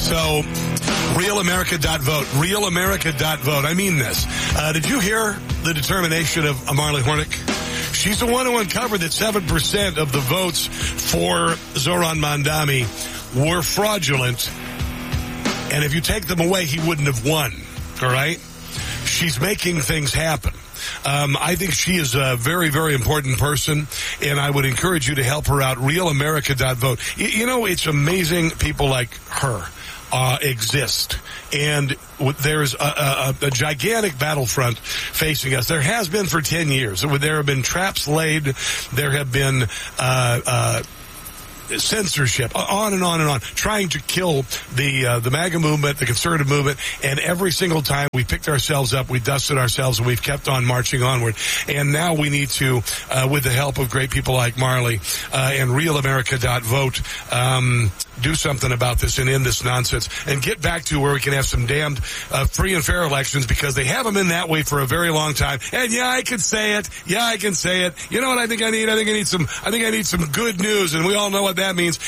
So, realamerica.vote. Realamerica.vote. I mean this. Did you hear the determination of Marley Hornick? She's the one who uncovered that 7% of the votes for Zoran Mandami were fraudulent. And if you take them away, he wouldn't have won. All right? She's making things happen. I think she is a very, very important person, and I would encourage you to help her out. realamerica.vote. You know, it's amazing people like her exist, and there's a gigantic battlefront facing us. There has been for 10 years. There have been traps laid. There have been censorship, on and on and on, trying to kill the MAGA movement, the conservative movement, and every single time we picked ourselves up, we dusted ourselves, and we've kept on marching onward. And now we need to, with the help of great people like Marley and realamerica.vote, do something about this and end this nonsense and get back to where we can have some damned free and fair elections, because they have them in that way for a very long time. And yeah, I can say it. Yeah, I can say it. You know what I think I need? I think I need some good news, and we all know what that means.